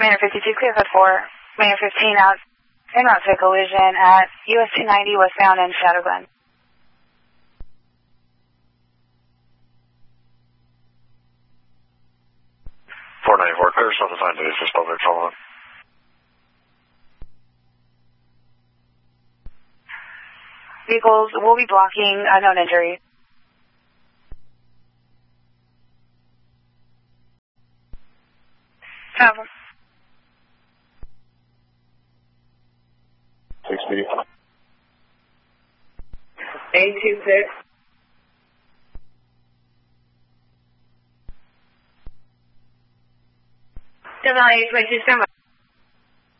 Manor 52, clear code 4. Manor 15 out. En route to collision at US 290 westbound in Shadow Glen. Clear, self-assigned to just public follow-up. Vehicles will be blocking unknown injury. Travel. 6B. 826. WH, which is